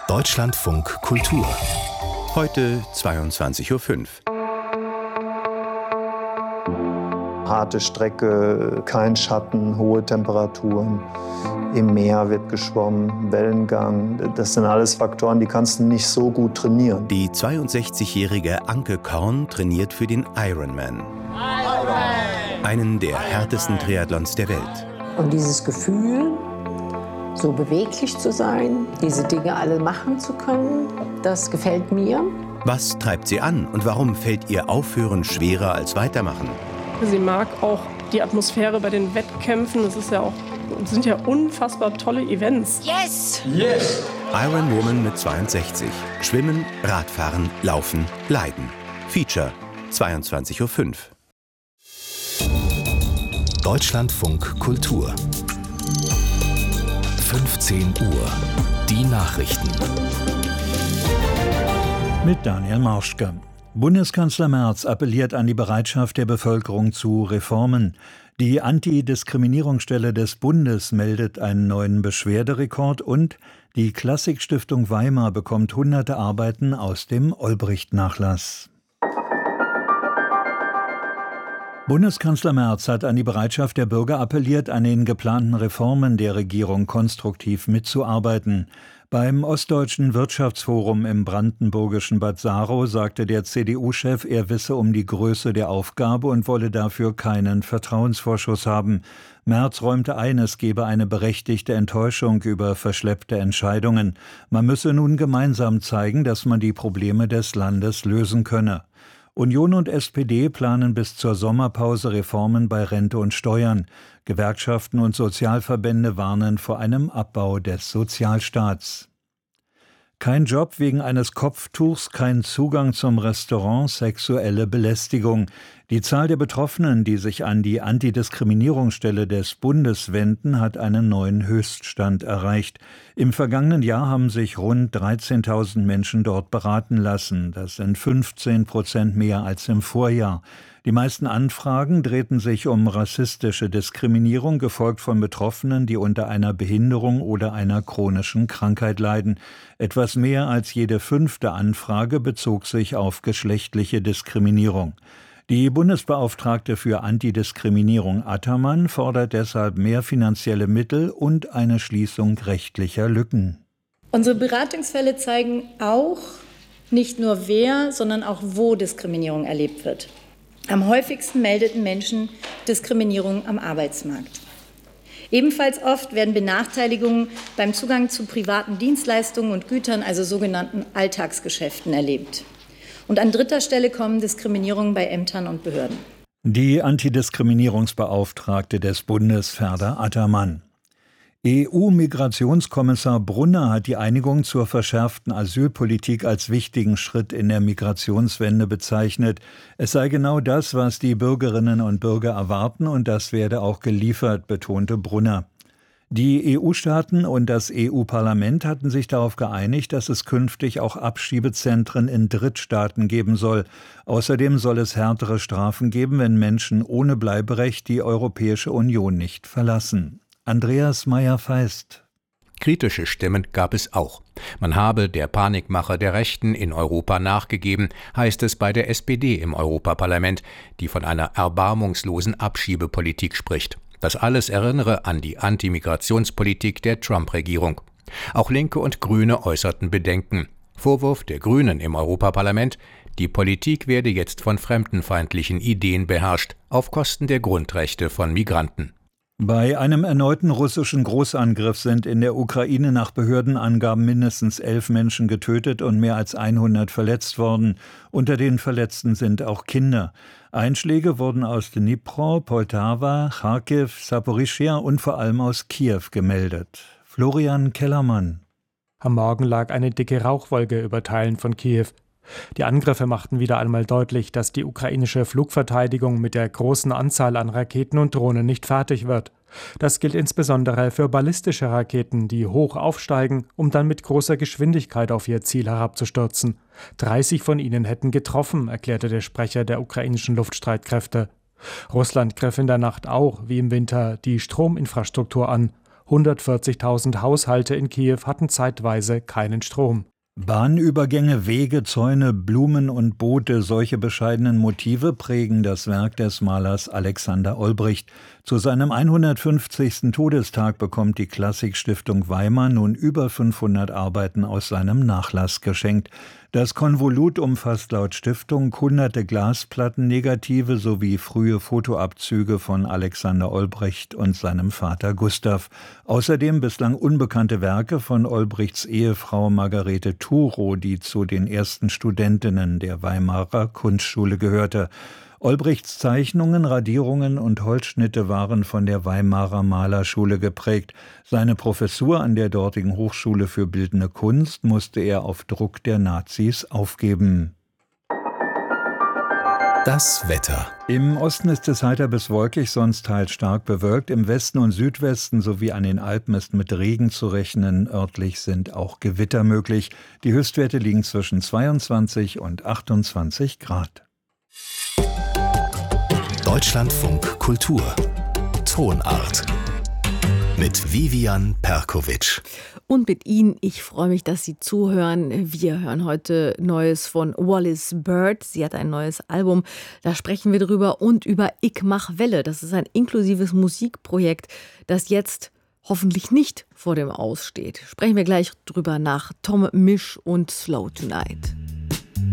Deutschlandfunk Kultur. Heute 22:05 Uhr. Harte Strecke, kein Schatten, hohe Temperaturen. Im Meer wird geschwommen, Wellengang. Das sind alles Faktoren, die kannst du nicht so gut trainieren. Die 62-jährige Anke Korn trainiert für den Ironman. Einen der härtesten Triathlons der Welt. Und dieses Gefühl, so beweglich zu sein, diese Dinge alle machen zu können, das gefällt mir. Was treibt sie an und warum fällt ihr Aufhören schwerer als Weitermachen? Sie mag auch die Atmosphäre bei den Wettkämpfen. Es sind ja unfassbar tolle Events. Yes! Yes! Ironwoman mit 62. Schwimmen, Radfahren, Laufen, Leiden. Feature 22:05 Uhr. Deutschlandfunk Kultur. 15 Uhr. Die Nachrichten. Mit Daniel Marschke. Bundeskanzler Merz appelliert an die Bereitschaft der Bevölkerung zu Reformen. Die Antidiskriminierungsstelle des Bundes meldet einen neuen Beschwerderekord und die Klassikstiftung Weimar bekommt hunderte Arbeiten aus dem Olbricht-Nachlass. Bundeskanzler Merz hat an die Bereitschaft der Bürger appelliert, an den geplanten Reformen der Regierung konstruktiv mitzuarbeiten. Beim Ostdeutschen Wirtschaftsforum im brandenburgischen Bad Saro sagte der CDU-Chef, er wisse um die Größe der Aufgabe und wolle dafür keinen Vertrauensvorschuss haben. Merz räumte ein, es gebe eine berechtigte Enttäuschung über verschleppte Entscheidungen. Man müsse nun gemeinsam zeigen, dass man die Probleme des Landes lösen könne. Union und SPD planen bis zur Sommerpause Reformen bei Rente und Steuern. Gewerkschaften und Sozialverbände warnen vor einem Abbau des Sozialstaats. Kein Job wegen eines Kopftuchs, kein Zugang zum Restaurant, sexuelle Belästigung. Die Zahl der Betroffenen, die sich an die Antidiskriminierungsstelle des Bundes wenden, hat einen neuen Höchststand erreicht. Im vergangenen Jahr haben sich rund 13.000 Menschen dort beraten lassen. Das sind 15% mehr als im Vorjahr. Die meisten Anfragen drehten sich um rassistische Diskriminierung, gefolgt von Betroffenen, die unter einer Behinderung oder einer chronischen Krankheit leiden. Etwas mehr als jede 5. Anfrage bezog sich auf geschlechtliche Diskriminierung. Die Bundesbeauftragte für Antidiskriminierung Attermann fordert deshalb mehr finanzielle Mittel und eine Schließung rechtlicher Lücken. Unsere Beratungsfälle zeigen auch nicht nur wer, sondern auch wo Diskriminierung erlebt wird. Am häufigsten meldeten Menschen Diskriminierung am Arbeitsmarkt. Ebenfalls oft werden Benachteiligungen beim Zugang zu privaten Dienstleistungen und Gütern, also sogenannten Alltagsgeschäften, erlebt. Und an dritter Stelle kommen Diskriminierungen bei Ämtern und Behörden. Die Antidiskriminierungsbeauftragte des Bundes, Ferda Attermann. EU-Migrationskommissar Brunner hat die Einigung zur verschärften Asylpolitik als wichtigen Schritt in der Migrationswende bezeichnet. Es sei genau das, was die Bürgerinnen und Bürger erwarten, und das werde auch geliefert, betonte Brunner. Die EU-Staaten und das EU-Parlament hatten sich darauf geeinigt, dass es künftig auch Abschiebezentren in Drittstaaten geben soll. Außerdem soll es härtere Strafen geben, wenn Menschen ohne Bleiberecht die Europäische Union nicht verlassen. Andreas Meyer-Feist. Kritische Stimmen gab es auch. Man habe der Panikmache der Rechten in Europa nachgegeben, heißt es bei der SPD im Europaparlament, die von einer erbarmungslosen Abschiebepolitik spricht. Das alles erinnere an die Antimigrationspolitik der Trump-Regierung. Auch Linke und Grüne äußerten Bedenken. Vorwurf der Grünen im Europaparlament: Die Politik werde jetzt von fremdenfeindlichen Ideen beherrscht, auf Kosten der Grundrechte von Migranten. Bei einem erneuten russischen Großangriff sind in der Ukraine nach Behördenangaben mindestens 11 Menschen getötet und mehr als 100 verletzt worden. Unter den Verletzten sind auch Kinder. Einschläge wurden aus Dnipro, Poltawa, Charkiw, Saporischschja und vor allem aus Kiew gemeldet. Florian Kellermann. Am Morgen lag eine dicke Rauchwolke über Teilen von Kiew. Die Angriffe machten wieder einmal deutlich, dass die ukrainische Flugverteidigung mit der großen Anzahl an Raketen und Drohnen nicht fertig wird. Das gilt insbesondere für ballistische Raketen, die hoch aufsteigen, um dann mit großer Geschwindigkeit auf ihr Ziel herabzustürzen. 30 von ihnen hätten getroffen, erklärte der Sprecher der ukrainischen Luftstreitkräfte. Russland griff in der Nacht auch, wie im Winter, die Strominfrastruktur an. 140.000 Haushalte in Kiew hatten zeitweise keinen Strom. Bahnübergänge, Wege, Zäune, Blumen und Boote, solche bescheidenen Motive prägen das Werk des Malers Alexander Olbricht. Zu seinem 150. Todestag bekommt die Klassikstiftung Weimar nun über 500 Arbeiten aus seinem Nachlass geschenkt. Das Konvolut umfasst laut Stiftung hunderte Glasplatten, Negative sowie frühe Fotoabzüge von Alexander Olbricht und seinem Vater Gustav. Außerdem bislang unbekannte Werke von Olbrichts Ehefrau Margarete Thurow, die zu den ersten Studentinnen der Weimarer Kunstschule gehörte. Olbrichts Zeichnungen, Radierungen und Holzschnitte waren von der Weimarer Malerschule geprägt. Seine Professur an der dortigen Hochschule für Bildende Kunst musste er auf Druck der Nazis aufgeben. Das Wetter. Im Osten ist es heiter bis wolkig, sonst teils stark bewölkt. Im Westen und Südwesten sowie an den Alpen ist mit Regen zu rechnen. Örtlich sind auch Gewitter möglich. Die Höchstwerte liegen zwischen 22 und 28 Grad. Deutschlandfunk Kultur. Tonart. Mit Vivian Perkovic. Und mit Ihnen, ich freue mich, dass Sie zuhören. Wir hören heute Neues von Wallis Bird. Sie hat ein neues Album, da sprechen wir drüber. Und über Ich mach Welle. Das ist ein inklusives Musikprojekt, das jetzt hoffentlich nicht vor dem Aus steht. Sprechen wir gleich drüber nach Tom Misch und Slow Tonight.